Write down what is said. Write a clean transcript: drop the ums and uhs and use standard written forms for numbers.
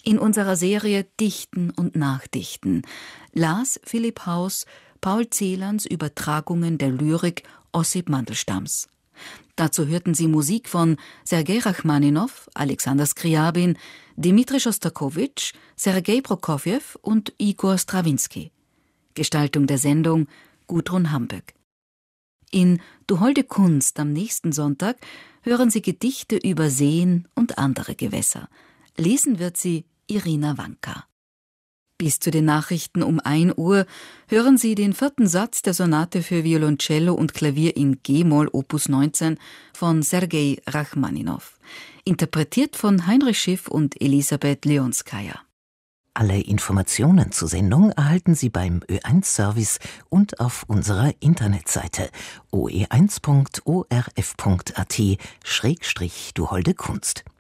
in unserer Serie Dichten und Nachdichten las Philipp Haus Paul Celans Übertragungen der Lyrik Ossip Mandelstams. Dazu hörten Sie Musik von Sergei Rachmaninow, Alexander Skriabin, Dmitri Schostakowitsch, Sergei Prokofjew und Igor Strawinski. Gestaltung der Sendung Gudrun Hamböck. In Du holde Kunst am nächsten Sonntag hören Sie Gedichte über Seen und andere Gewässer. Lesen wird sie Irina Wanka. Bis zu den Nachrichten um 1 Uhr hören Sie den 4. Satz der Sonate für Violoncello und Klavier in G-Moll Opus 19 von Sergei Rachmaninow, interpretiert von Heinrich Schiff und Elisabeth Leonskaja. Alle Informationen zur Sendung erhalten Sie beim Ö1-Service und auf unserer Internetseite oe1.orf.at/Du holde Kunst.